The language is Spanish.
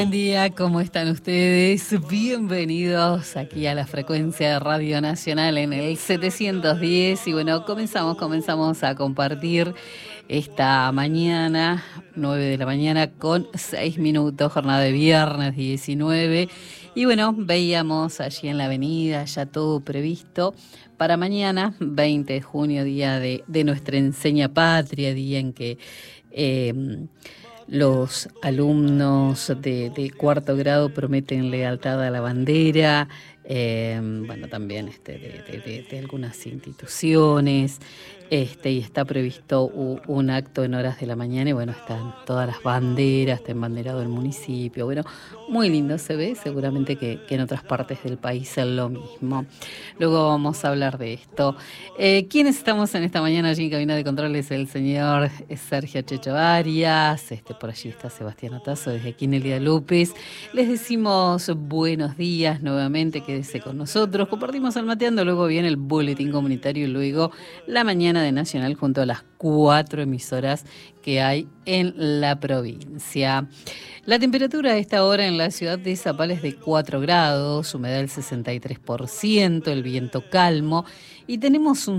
Buen día, ¿cómo están ustedes? Bienvenidos aquí a la frecuencia de Radio Nacional en el 710 y bueno, comenzamos a compartir esta mañana, 9 de la mañana con 6 minutos, jornada de viernes 19 y bueno, veíamos allí en la avenida ya todo previsto para mañana, 20 de junio, día de nuestra enseña patria, día en que los alumnos de cuarto grado prometen lealtad a la bandera, bueno, también de algunas instituciones, y está previsto un acto en horas de la mañana y bueno, están todas las banderas, está embanderado el municipio, bueno, muy lindo se ve, seguramente que en otras partes del país es lo mismo. Luego vamos a hablar de esto. ¿Quiénes estamos en esta mañana allí en cabina de controles? El señor Sergio Checho Arias, por allí está Sebastián Otazo, desde aquí Nelia López. Les decimos buenos días nuevamente, quédese con nosotros, compartimos el mateando, luego viene el boletín comunitario y luego la mañana de Nacional junto a las 4 emisoras que hay en la provincia. La temperatura a esta hora en la ciudad de Zapala es de 4 grados, humedad del 63%, el viento calmo y tenemos un